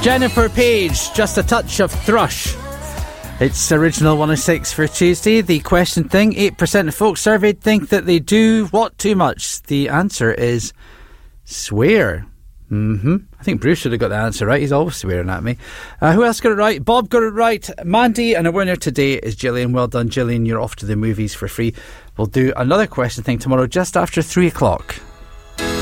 Jennifer Page, Just a Touch of Thrush. It's Original 106 for Tuesday. The question thing, 8% of folks surveyed think that they do what too much? The answer is swear. I think Bruce should have got the answer right. He's always swearing at me. Who else got it right? Bob got it right. Mandy, and a winner today is Gillian. Well done, Gillian. You're off to the movies for free. We'll do another question thing tomorrow just after 3 o'clock.